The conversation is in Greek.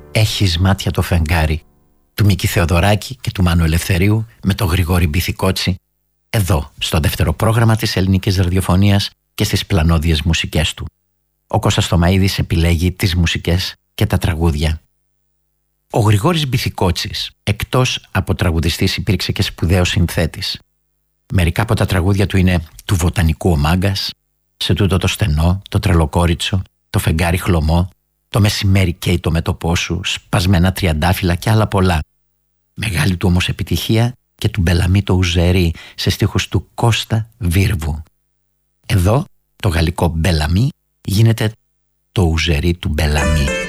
«Έχεις μάτια το φεγγάρι» του Μίκη Θεοδωράκη και του Μάνου Ελευθερίου με τον Γρηγόρη Μπιθικότσι, εδώ στο δεύτερο πρόγραμμα της ελληνικής ραδιοφωνίας και στις πλανόδιες μουσικές του. Ο Κώστας Θωμαίδης επιλέγει τις μουσικές και τα τραγούδια. Ο Γρηγόρης Μπιθικότσης, εκτός από τραγουδιστής, υπήρξε και σπουδαίος συνθέτης. Μερικά από τα τραγούδια του είναι «Του βοτανικού ο μάγκας», «Σε τούτο το στενό», «Το τρελοκόριτσο», «Το φεγγάρι χλωμό», «Το μεσημέρι καίει το μέτωπό σου», «Σπασμένα τριαντάφυλλα» και άλλα πολλά. Μεγάλη του όμως επιτυχία και του Μπελαμί το Ουζερί σε στίχους του Κώστα Βίρβου. Εδώ το γαλλικό Μπελαμί γίνεται το Ουζερί του Μπελαμί.